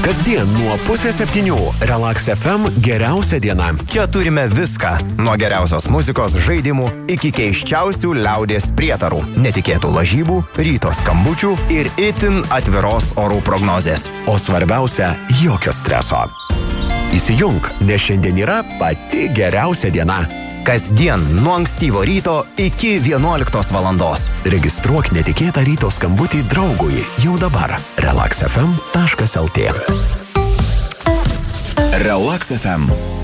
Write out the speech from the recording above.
Kasdien nuo 6:30 Relax FM geriausia diena. Čia turime viską. Nuo geriausios muzikos, žaidimų iki keiščiausių liaudies prietarų, netikėtų lažybų, ryto skambučių ir itin atviros orų prognozės. O svarbiausia, jokio streso. Įsijunk, nes šiandien yra pati geriausia diena. Kasdien nuo ankstyvo ryto iki 11 valandos. Registruok netikėtą ryto skambutį draugui jau dabar. relaxfm.lt. Relax FM.